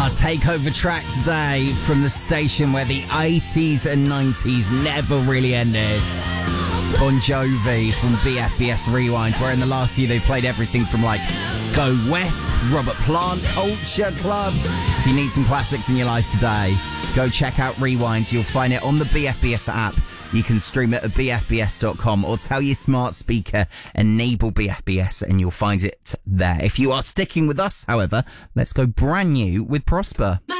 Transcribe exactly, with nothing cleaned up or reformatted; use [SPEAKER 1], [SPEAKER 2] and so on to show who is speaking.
[SPEAKER 1] Our takeover track today from the station where the eighties and nineties never really ended. It's Bon Jovi from B F B S Rewind, where in the last few they played everything from like Go West, Robert Plant, Culture Club. If you need some classics in your life today, go check out Rewind. You'll find it on the B F B S app. You can stream it at b f b s dot com or tell your smart speaker, enable B F B S, and you'll find it there. If you are sticking with us, however, let's go brand new with Prosper.